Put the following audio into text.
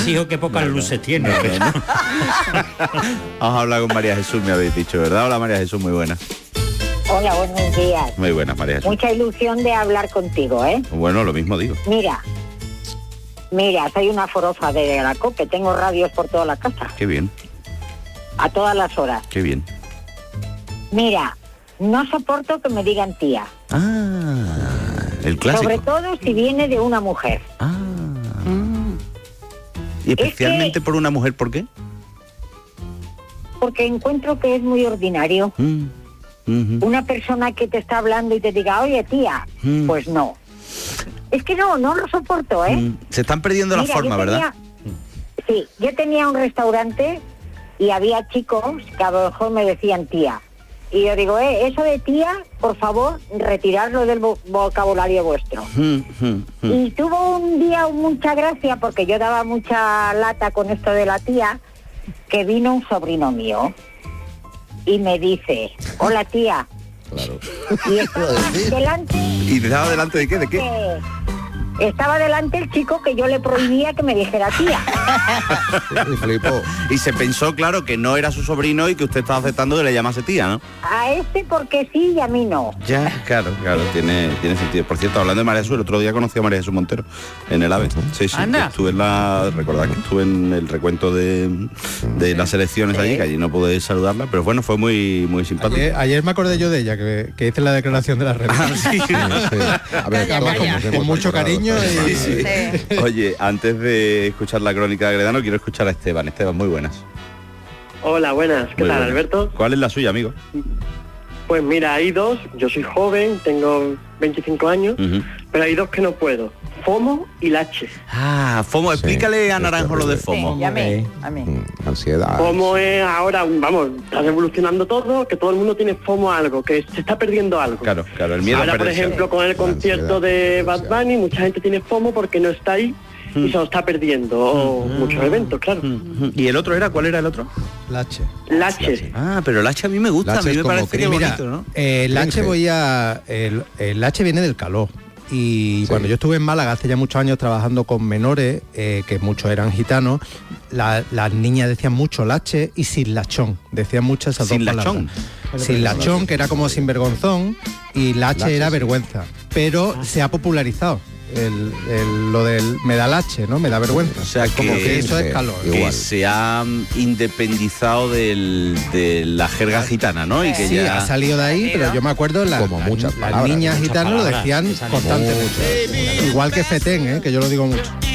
6 hijos, qué pocas luces tiene. Vamos a hablar con María Jesús, me habéis dicho, ¿verdad? Hola María Jesús, muy buena. Hola, buenos días. Muy buenas, María Jesús. Mucha ilusión de hablar contigo, ¿eh? Bueno, lo mismo digo. Mira, soy una forofa de la COPE, tengo radios por toda la casa, Qué bien, a todas las horas. qué bien. Mira, no soporto que me digan tía, El clásico. sobre todo si viene de una mujer. Y especialmente por una mujer, ¿por qué? Porque encuentro que es muy ordinario. Una persona que te está hablando y te diga, oye tía, pues no. Es que no lo soporto, ¿eh? Se están perdiendo la forma, ¿verdad? Sí, yo tenía un restaurante y había chicos que a lo mejor me decían tía. Y yo digo, eso de tía, por favor, retirarlo del vocabulario vuestro. Y tuvo un día mucha gracia, porque yo daba mucha lata con esto de la tía, que vino un sobrino mío y me dice, hola tía. Claro. Y estaba delante... ¿Y estaba delante de qué? ¿De qué? Estaba delante el chico que yo le prohibía que me dijera tía. Y flipó. Y se pensó, claro, que no era su sobrino y que usted estaba aceptando que le llamase tía, ¿no? A este porque sí y a mí no. Ya, claro, tiene sentido. Por cierto, hablando de María Jesús, el otro día conocí a María Jesús Montero en el AVE. Sí, Anda. estuve recordad que estuve en el recuento de las elecciones allí, que allí no pude saludarla, pero bueno, fue muy simpático. Ayer me acordé yo de ella, que hice la declaración de la red. A ver, Además, con mucho cariño. Sí. Oye, antes de escuchar la crónica de Agredano, quiero escuchar a Esteban. Esteban, muy buenas. Hola, buenas. ¿Qué Muy tal, buenas. Alberto? ¿Cuál es la suya, amigo? Pues mira, hay dos. Yo soy joven, tengo 25 años, pero hay dos que no puedo. FOMO y lache. FOMO. Explícale a Naranjo lo de FOMO. Y a mí. Ansiedad. FOMO es ahora, está revolucionando todo, que todo el mundo tiene FOMO a algo, que se está perdiendo algo. Claro, el miedo Ahora, a por perderse. ejemplo, con el concierto de Bad Bunny, mucha gente tiene FOMO porque no está ahí y se lo está perdiendo. O muchos eventos, claro. ¿Y el otro era? ¿Cuál era el otro? Lache. Lache. Pero el Lache a mí me gusta, Lache a mí es me como parece que es Mira, bonito, ¿no? el Lache el Lache viene del calor. Y cuando yo estuve en Málaga hace ya muchos años trabajando con menores, que muchos eran gitanos, las niñas decían mucho lache y sin lachón. Decían mucho esas Sin dos lachón. palabras. Sin lachón, que era como sinvergonzón, y lache era vergüenza. Pero se ha popularizado lo del me da lache, ¿no? Me da vergüenza. O sea, como que eso es calor. Que se ha independizado de la jerga gitana, ¿no? Y que Sí, ya ha salido de ahí, pero yo me acuerdo Como muchas las palabras, niñas muchas gitanas lo palabras, decían esa constantemente. Igual que fetén, que yo lo digo mucho.